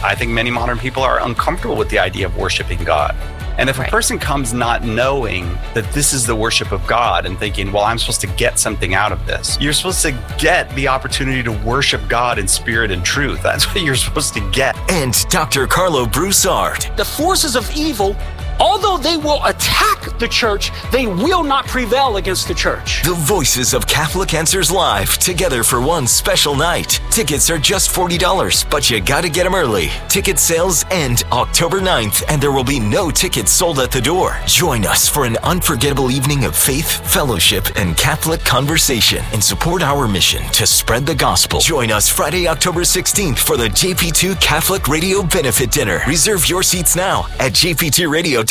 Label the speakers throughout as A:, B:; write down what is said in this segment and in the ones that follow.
A: I think many modern people are uncomfortable with the idea of worshiping God. And if a person comes not knowing that this is the worship of God and thinking, well, I'm supposed to get something out of this, you're supposed to get the opportunity to worship God in spirit and truth. That's what you're supposed to get.
B: And Dr. Carlo Broussard.
C: The forces of evil, although they will attack the church, they will not prevail against the church.
B: The voices of Catholic Answers Live, together for one special night. Tickets are just $40, but you gotta get them early. Ticket sales end October 9th, and there will be no tickets sold at the door. Join us for an unforgettable evening of faith, fellowship, and Catholic conversation, and support our mission to spread the gospel. Join us Friday, October 16th for the JP2 Catholic Radio Benefit Dinner. Reserve your seats now at jp2radio.com.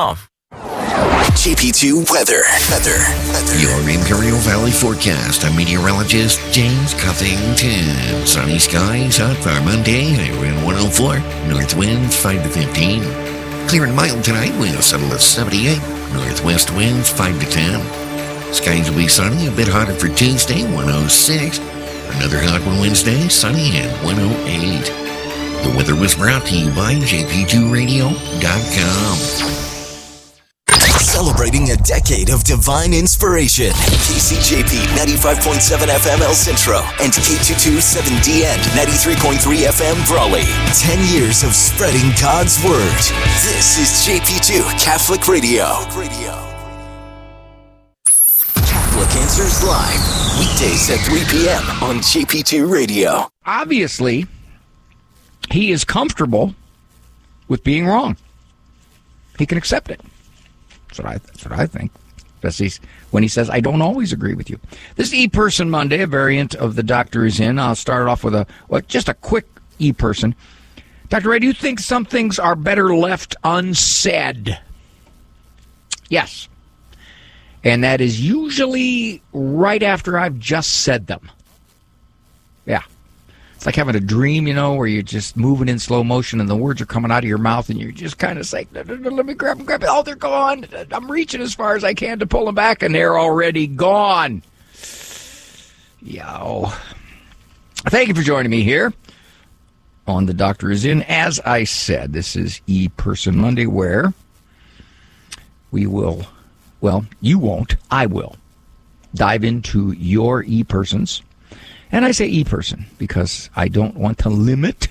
B: JP2 Weather.
D: Your Imperial Valley forecast. I'm meteorologist James Cuthington. Sunny skies out for Monday. Wind 104. North winds 5 to 15. Clear and mild tonight. We'll settle at 78. Northwest winds 5 to 10. Skies will be sunny. A bit hotter for Tuesday. 106. Another hot one Wednesday. Sunny at 108. The weather was brought to you by jp2radio.com.
B: Celebrating a decade of divine inspiration. KCJP 95.7 FM El Centro and K22 7DN 93.3 FM Brawley. 10 years of spreading God's Word. This is JP2 Catholic Radio. Catholic Answers Live. Weekdays at 3 p.m. on JP2 Radio.
E: Obviously, he is comfortable with being wrong. He can accept it. That's what I think. Especially when he says, I don't always agree with you. This is E-Person Monday, a variant of The Doctor Is In. I'll start off with just a quick E-Person. Dr. Ray, do you think some things are better left unsaid? Yes. And that is usually right after I've just said them. Yeah. It's like having a dream, where you're just moving in slow motion and the words are coming out of your mouth and you're just kind of saying, let me grab them. Oh, they're gone. I'm reaching as far as I can to pull them back and they're already gone. Yo. Thank you for joining me here on The Doctor Is In. As I said, this is E-Person Monday where we will, you won't, I will dive into your E-Persons. And I say E-Person because I don't want to limit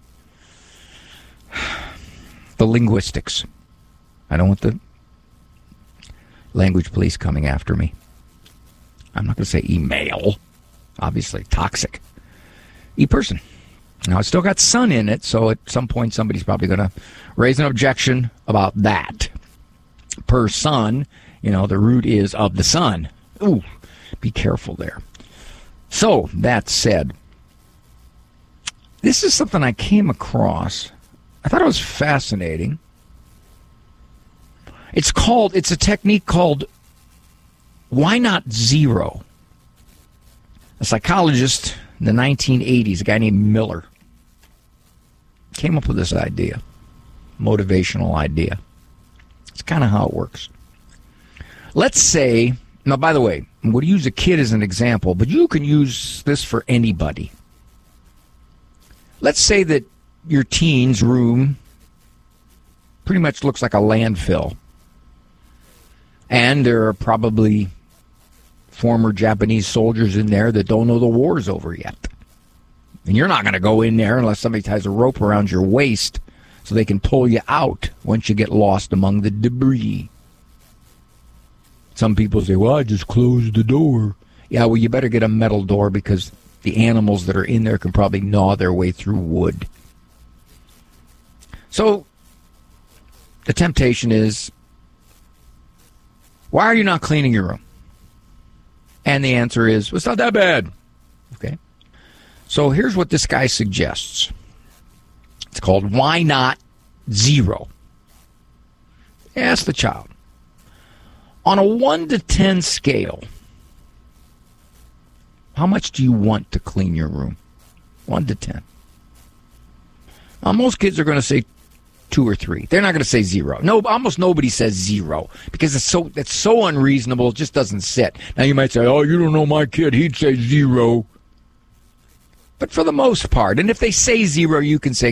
E: the linguistics. I don't want the language police coming after me. I'm not going to say email. Obviously, toxic. E-Person. Now, it's still got son in it, so at some point somebody's probably going to raise an objection about that. Per son, the root is of the son. Ooh, be careful there. So, that said, this is something I came across. I thought it was fascinating. It's a technique called Why Not Zero? A psychologist in the 1980s, a guy named Miller, came up with this idea, motivational idea. It's kind of how it works. Let's say, now, by the way, I'm going to use a kid as an example, but you can use this for anybody. Let's say that your teen's room pretty much looks like a landfill. And there are probably former Japanese soldiers in there that don't know the war's over yet. And you're not going to go in there unless somebody ties a rope around your waist so they can pull you out once you get lost among the debris. Some people say, well, I just closed the door. Yeah, well, you better get a metal door because the animals that are in there can probably gnaw their way through wood. So the temptation is, why are you not cleaning your room? And the answer is, well, it's not that bad. Okay. So here's what this guy suggests. It's called Why Not Zero. Ask the child. On a 1 to 10 scale, how much do you want to clean your room? 1 to 10. Now, most kids are going to say 2 or 3. They're not going to say 0. No, almost nobody says 0 because it's so unreasonable. It just doesn't sit. Now, you might say, oh, you don't know my kid. He'd say 0. But for the most part, and if they say 0, you can say,